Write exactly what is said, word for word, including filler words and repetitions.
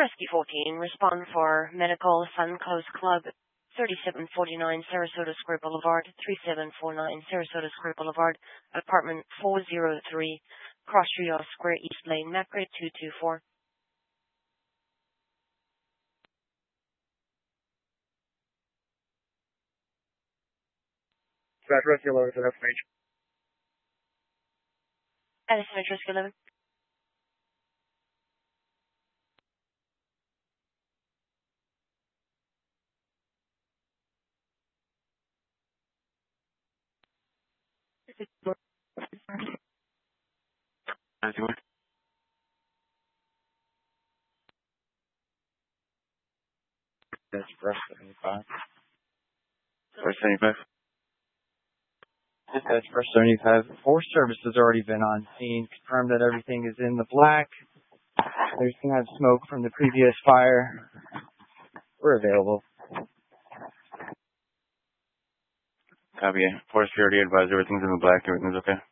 Rescue fourteen, respond for Medical Suncoast Club, thirty-seven forty-nine Sarasota Square Boulevard, thirty-seven forty-nine Sarasota Square Boulevard, apartment four oh three, Cross Rios Square, East Lane, Macrae two two four. That's Rescue eleven, so that's H. Addison Ridge Rescue eleven. That's Rush seventy-five. Rush seventy-five. That's Rush seventy-five. Force service has already been on scene. Confirm that everything is in the black. There's some kind of smoke from the previous fire. We're available. Copy. Force security advised everything's in the black. Everything's okay.